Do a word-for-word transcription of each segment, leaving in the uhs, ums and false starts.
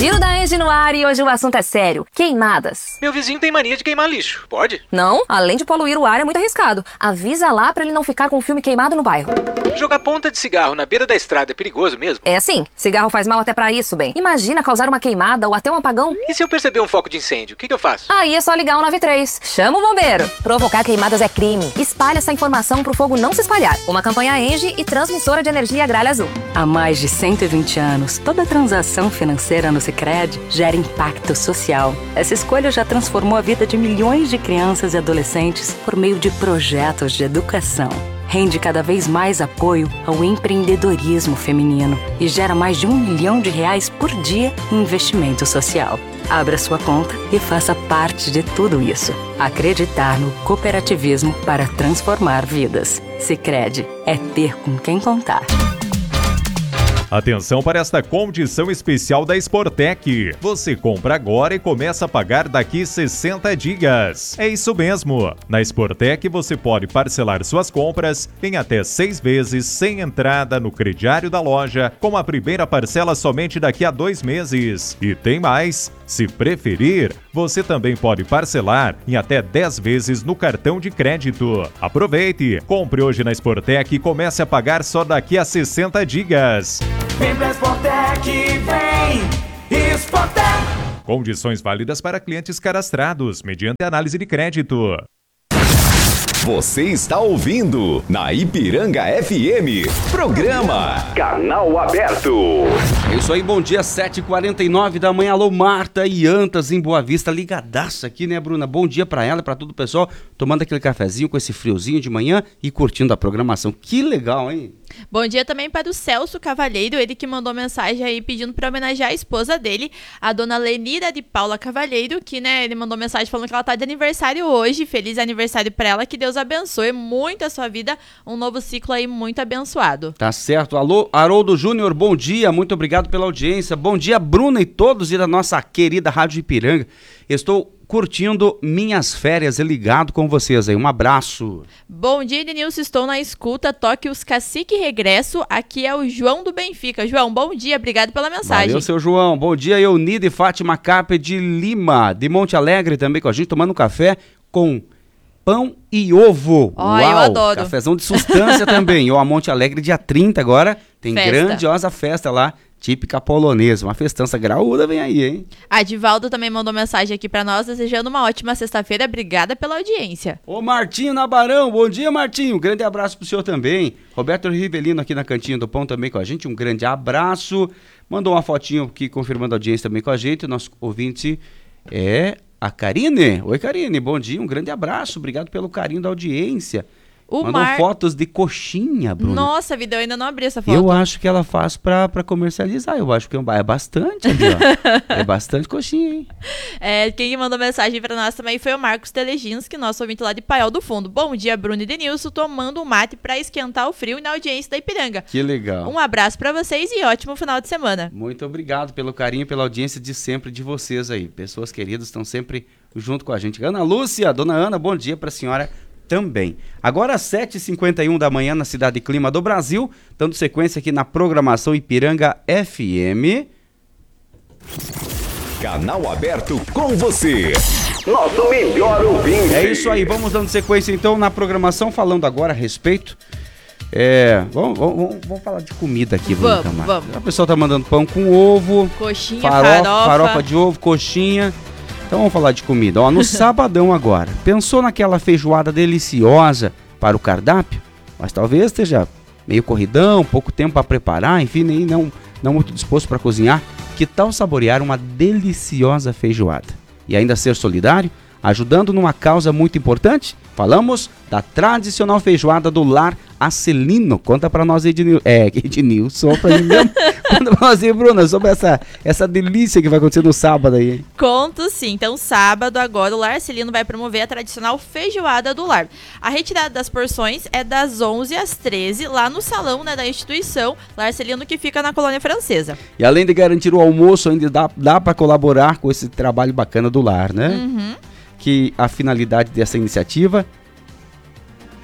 Giro da Engie no ar e hoje o assunto é sério. Queimadas. Meu vizinho tem mania de queimar lixo. Pode? Não, além de poluir o ar é muito arriscado. Avisa lá pra ele não ficar com o filme queimado no bairro. Jogar ponta de cigarro na beira da estrada é perigoso mesmo? É sim, cigarro faz mal até pra isso, bem. Imagina causar uma queimada ou até um apagão. E se eu perceber um foco de incêndio, o que, que eu faço? Aí é só ligar o nove três. Chama o bombeiro. Provocar queimadas é crime. Espalhe essa informação pro fogo não se espalhar. Uma campanha Engie e Transmissora de Energia Gralha Azul. Há mais de cento e vinte anos, toda transação financeira no Sicredi gera impacto social. Essa escolha já transformou a vida de milhões de crianças e adolescentes por meio de projetos de educação. Rende cada vez mais apoio ao empreendedorismo feminino e gera mais de um milhão de reais por dia em investimento social. Abra sua conta e faça parte de tudo isso. Acreditar no cooperativismo para transformar vidas. Sicredi é ter com quem contar. Atenção para esta condição especial da Sportec. Você compra agora e começa a pagar daqui sessenta dias. É isso mesmo. Na Sportec você pode parcelar suas compras em até seis vezes sem entrada no crediário da loja, com a primeira parcela somente daqui a dois meses. E tem mais. Se preferir, você também pode parcelar em até dez vezes no cartão de crédito. Aproveite! Compre hoje na Sportec e comece a pagar só daqui a sessenta dias. Vem pra Sportec, vem! Sportec! Condições válidas para clientes cadastrados, mediante análise de crédito. Você está ouvindo na Ipiranga F M, programa Canal Aberto. É isso aí, bom dia, sete e quarenta e nove da manhã. Alô, Marta e Antas em Boa Vista, ligadaça aqui, né, Bruna? Bom dia pra ela e pra todo o pessoal, tomando aquele cafezinho com esse friozinho de manhã e curtindo a programação. Que legal, hein? Bom dia também para o Celso Cavalheiro, ele que mandou mensagem aí pedindo para homenagear a esposa dele, a dona Lenira de Paula Cavalheiro, que, né, ele mandou mensagem falando que ela tá de aniversário hoje. Feliz aniversário para ela, que Deus abençoe muito a sua vida, um novo ciclo aí muito abençoado. Tá certo. Alô, Haroldo Júnior, bom dia, muito obrigado pela audiência. Bom dia, Bruna e todos e da nossa querida Rádio Ipiranga. Estou curtindo minhas férias e ligado com vocês aí. Um abraço. Bom dia, Denilson. Estou na escuta. Toque os Cacique Regresso. Aqui é o João do Benfica. João, bom dia. Obrigado pela mensagem. Valeu, seu João. Bom dia, Eunida e Fátima Capri de Lima, de Monte Alegre também com a gente, tomando um café com pão e ovo. Ó, eu adoro. Cafezão de substância também. Ó, a Monte Alegre, dia trinta agora, tem Festa. grandiosa festa lá. Típica polonesa, uma festança graúda vem aí, hein? A Divaldo também mandou mensagem aqui pra nós, desejando uma ótima sexta-feira. Obrigada pela audiência. Ô Martinho Nabarão, bom dia, Martinho. Um grande abraço pro senhor também. Roberto Rivelino aqui na Cantinha do Pão também com a gente, um grande abraço. Mandou uma fotinho aqui confirmando a audiência também com a gente. O nosso ouvinte é a Karine. Oi, Karine, bom dia, um grande abraço. Obrigado pelo carinho da audiência. O Mandou Mar... fotos de coxinha, Bruno. Nossa, vida, eu ainda não abri essa foto. Eu acho que ela faz pra, pra comercializar. Eu acho que é bastante ali, ó. É bastante coxinha, hein? É, quem mandou mensagem pra nós também foi o Marcos Teleginski, nosso ouvinte lá de Paiol do Fundo. Bom dia, Bruno e Denilson, tomando um mate pra esquentar o frio na audiência da Ipiranga. Que legal. Um abraço pra vocês e ótimo final de semana. Muito obrigado pelo carinho, pela audiência de sempre de vocês aí. Pessoas queridas estão sempre junto com a gente. Ana Lúcia, dona Ana, bom dia pra senhora também. Agora às sete e cinquenta e um da manhã na Cidade Clima do Brasil, dando sequência aqui na programação Ipiranga F M. Canal Aberto com você. Nosso melhor ouvinte. É isso aí, vamos dando sequência então na programação, falando agora a respeito. É, vamos, vamos, vamos falar de comida aqui, vamos, vamos. vamos. A pessoa tá mandando pão com ovo, coxinha, farofa, farofa. farofa de ovo, coxinha. Então vamos falar de comida. Ó, no sabadão agora, pensou naquela feijoada deliciosa para o cardápio? Mas talvez esteja meio corridão, pouco tempo para preparar, enfim, nem não, não muito disposto para cozinhar. Que tal saborear uma deliciosa feijoada? E ainda ser solidário, ajudando numa causa muito importante? Falamos da tradicional feijoada do Lar Acelino. Conta pra nós, Ednilson. É, Ednilson, pra mim mesmo. Conta pra nós aí, Bruna, sobre essa, essa delícia que vai acontecer no sábado aí. Conto sim. Então, sábado agora, o Lar Acelino vai promover a tradicional feijoada do lar. A retirada das porções é das onze às treze, lá no salão, né, da instituição Lar Acelino, que fica na Colônia Francesa. E além de garantir o almoço, ainda dá, dá pra colaborar com esse trabalho bacana do lar, né? Uhum. Que a finalidade dessa iniciativa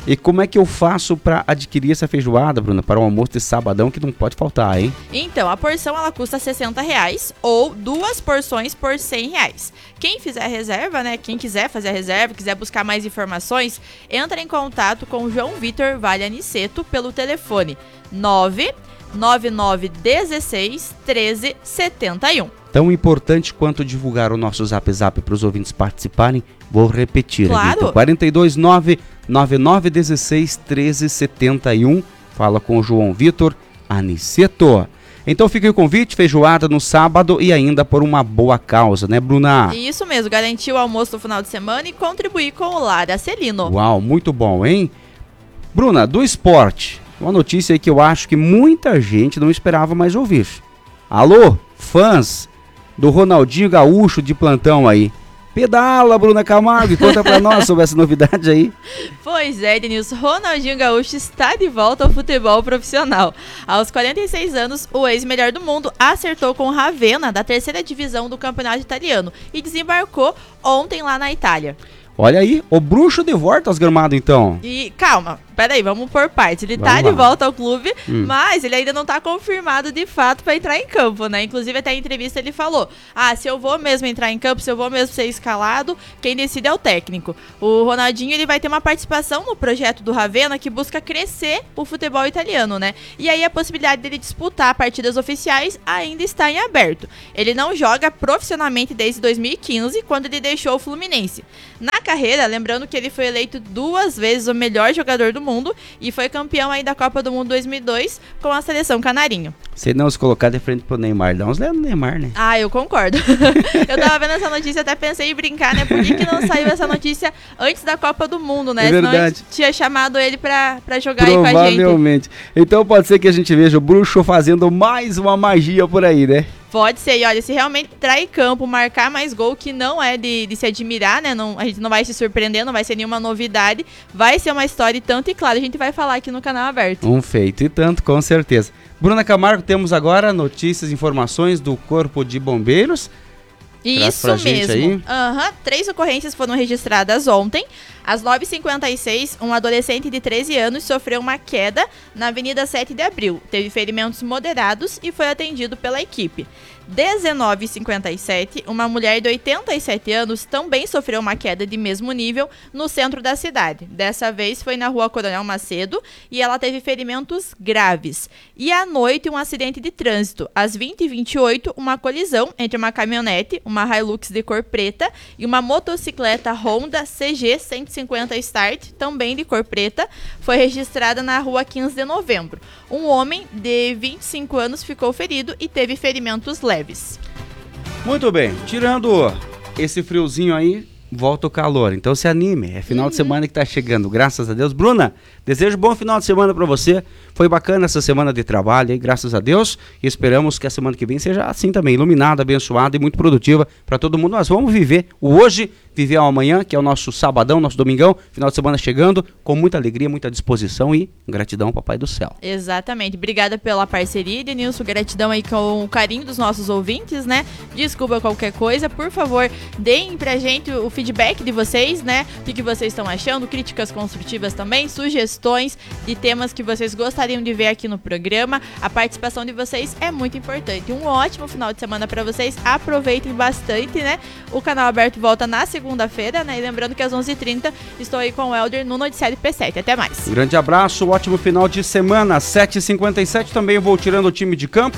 E como é que eu faço para adquirir essa feijoada, Bruna, para o almoço de sabadão que não pode faltar, hein? Então, a porção ela custa sessenta reais ou duas porções por cem reais. Quem fizer a reserva, né, quem quiser fazer a reserva, quiser buscar mais informações, entra em contato com o João Vitor Vale Aniceto pelo telefone nove nove nove um seis um três sete um. Tão importante quanto divulgar o nosso Zap Zap para os ouvintes participarem, vou repetir. Claro. Então, quatro dois nove, nove nove um seis, um três sete um. Fala com o João Vitor Aniceto. Então fica o convite, feijoada no sábado e ainda por uma boa causa, né, Bruna? Isso mesmo, garantir o almoço no final de semana e contribuir com o Lar Acelino. Uau, muito bom, hein? Bruna, do esporte, uma notícia aí que eu acho que muita gente não esperava mais ouvir. Alô, fãs do Ronaldinho Gaúcho de plantão aí. Pedala, Bruna Camargo, e conta pra nós sobre essa novidade aí. Pois é, Denilson, Ronaldinho Gaúcho está de volta ao futebol profissional. Aos quarenta e seis anos, o ex-melhor do mundo acertou com o Ravenna, da terceira divisão do campeonato italiano, e desembarcou ontem lá na Itália. Olha aí, o bruxo de volta aos gramados então. E calma, peraí, vamos por partes. Ele Vamos tá lá. de volta ao clube, Hum. mas ele ainda não tá confirmado de fato pra entrar em campo, né? Inclusive até em entrevista ele falou, ah, se eu vou mesmo entrar em campo, se eu vou mesmo ser escalado, quem decide é o técnico. O Ronaldinho, ele vai ter uma participação no projeto do Ravenna que busca crescer o futebol italiano, né? E aí a possibilidade dele disputar partidas oficiais ainda está em aberto. Ele não joga profissionalmente desde dois mil e quinze, quando ele deixou o Fluminense. Na carreira, lembrando que ele foi eleito duas vezes o melhor jogador do mundo e foi campeão aí da Copa do Mundo dois mil e dois com a seleção canarinho. Se não se colocar de frente pro Neymar, dá uns lendo no Neymar, né? Ah, eu concordo. Eu tava vendo essa notícia, até pensei em brincar, né? Por que, que não saiu essa notícia antes da Copa do Mundo, né? É Senão a verdade. gente tinha chamado ele pra, pra jogar aí com a gente. Provavelmente. Então pode ser que a gente veja o bruxo fazendo mais uma magia por aí, né? Pode ser, e olha, se realmente entrar em campo, marcar mais gol, que não é de, de se admirar, né? Não, a gente não vai se surpreender, não vai ser nenhuma novidade. Vai ser uma história e tanto, e claro, a gente vai falar aqui no canal aberto. Um feito e tanto, com certeza. Bruna Camargo, temos agora notícias, informações do Corpo de Bombeiros. Traz Isso pra gente aí. mesmo. Aham. Três ocorrências foram registradas ontem. Às nove e cinquenta e seis, um adolescente de treze anos sofreu uma queda na Avenida sete de abril. Teve ferimentos moderados e foi atendido pela equipe. dezenove e cinquenta e sete, uma mulher de oitenta e sete anos também sofreu uma queda de mesmo nível no centro da cidade. Dessa vez foi na rua Coronel Macedo e ela teve ferimentos graves. E à noite, um acidente de trânsito. Às vinte e vinte e oito, uma colisão entre uma caminhonete, uma Hilux de cor preta e uma motocicleta Honda C G cento e cinquenta Start, também de cor preta, foi registrada na rua quinze de novembro. Um homem de vinte e cinco anos ficou ferido e teve ferimentos leves. Muito bem, tirando esse friozinho aí, volta o calor. Então se anime, é final Uhum. de semana que tá chegando, graças a Deus. Bruna, desejo bom final de semana pra você. Foi bacana essa semana de trabalho aí, graças a Deus. E esperamos que a semana que vem seja assim também, iluminada, abençoada e muito produtiva pra todo mundo. Nós vamos viver o hoje, viver o amanhã, que é o nosso sabadão, nosso domingão, final de semana chegando, com muita alegria, muita disposição e gratidão, Papai do Céu. Exatamente. Obrigada pela parceria, Denilson. Gratidão aí com o carinho dos nossos ouvintes, né? Desculpa qualquer coisa. Por favor, deem pra gente o feedback de vocês, né? O que, que vocês estão achando, críticas construtivas também, sugestões de temas que vocês gostariam de ver aqui no programa. A participação de vocês é muito importante. Um ótimo final de semana pra vocês. Aproveitem bastante, né? O canal aberto volta na segunda-feira, né? E lembrando que às onze e trinta estou aí com o Helder no Noticiário P sete. Até mais. Um grande abraço, ótimo final de semana. sete e cinquenta e sete também eu vou tirando o time de campo,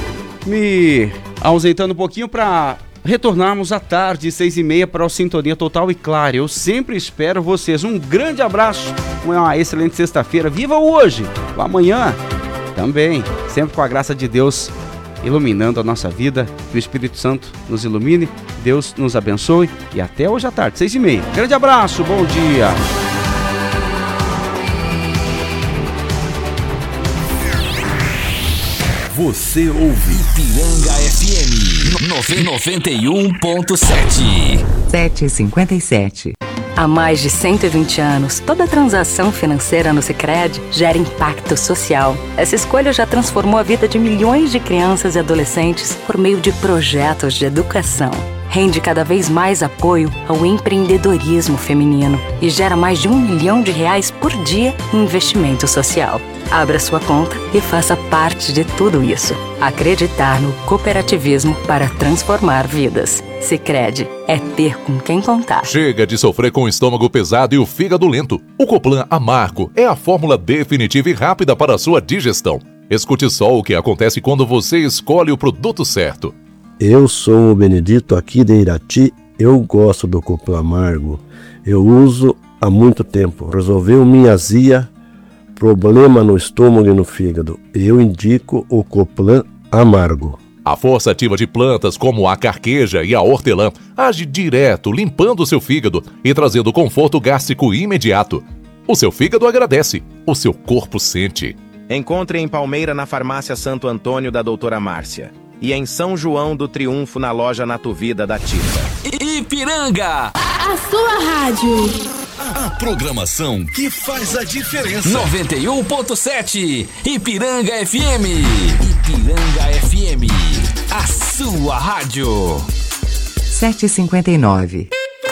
me ausentando um pouquinho para retornarmos à tarde, seis e meia, para o Sintonia Total. E claro, eu sempre espero vocês. Um grande abraço, uma excelente sexta-feira. Viva o hoje, o amanhã também, sempre com a graça de Deus iluminando a nossa vida. Que o Espírito Santo nos ilumine, Deus nos abençoe e até hoje à tarde, seis e meia. Grande abraço, bom dia. Você ouve Ipiranga F M noventa e um ponto sete. sete e cinquenta e sete. Há mais de cento e vinte anos, toda transação financeira no Sicredi gera impacto social. Essa escolha já transformou a vida de milhões de crianças e adolescentes por meio de projetos de educação. rende cada vez mais apoio ao empreendedorismo feminino e gera mais de um milhão de reais por dia em investimento social. Abra sua conta e faça parte de tudo isso. Acreditar no cooperativismo para transformar vidas. Sicredi é ter com quem contar. Chega de sofrer com o estômago pesado e o fígado lento. O Coplan Amargo é a fórmula definitiva e rápida para a sua digestão. Escute só o que acontece quando você escolhe o produto certo. Eu sou o Benedito aqui de Irati. Eu gosto do Coplan Amargo. Eu uso há muito tempo. Resolveu minha azia, problema no estômago e no fígado. Eu indico o Coplan Amargo. A força ativa de plantas como a carqueja e a hortelã age direto, limpando o seu fígado e trazendo conforto gástrico imediato. O seu fígado agradece, o seu corpo sente. Encontre em Palmeira na farmácia Santo Antônio da doutora Márcia e em São João do Triunfo na loja Natuvida da Tita. Ipiranga, a sua rádio. A programação que faz a diferença. noventa e um ponto sete Ipiranga F M. Ipiranga F M, a sua rádio. sete e cinquenta e nove.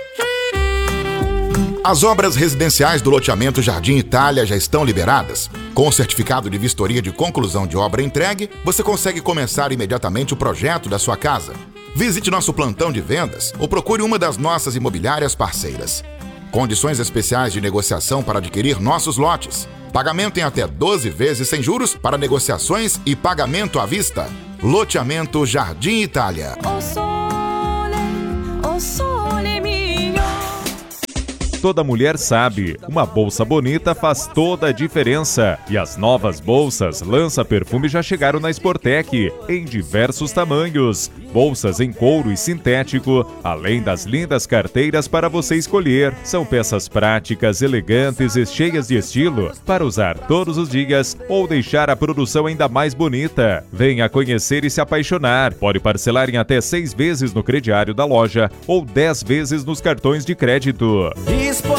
As obras residenciais do loteamento Jardim Itália já estão liberadas. Com o certificado de vistoria de conclusão de obra entregue, você consegue começar imediatamente o projeto da sua casa. Visite nosso plantão de vendas ou procure uma das nossas imobiliárias parceiras. Condições especiais de negociação para adquirir nossos lotes. Pagamento em até doze vezes sem juros para negociações e pagamento à vista. Loteamento Jardim Itália. O sole, o sole mio. Toda mulher sabe, uma bolsa bonita faz toda a diferença. E as novas bolsas Lança Perfume já chegaram na Sportec, em diversos tamanhos. Bolsas em couro e sintético, além das lindas carteiras para você escolher. São peças práticas, elegantes e cheias de estilo, para usar todos os dias ou deixar a produção ainda mais bonita. Venha conhecer e se apaixonar. Pode parcelar em até seis vezes no crediário da loja ou dez vezes nos cartões de crédito. Sportec,